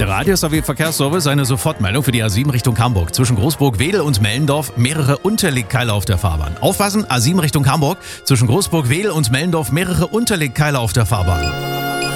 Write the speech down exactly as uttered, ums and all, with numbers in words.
Der Radio-S A W Verkehrsservice, eine Sofortmeldung für die A sieben Richtung Hamburg. Zwischen Großburg-Wedel und Mellendorf mehrere Unterlegkeile auf der Fahrbahn. Aufpassen, A sieben Richtung Hamburg. Zwischen Großburg-Wedel und Mellendorf mehrere Unterlegkeile auf der Fahrbahn.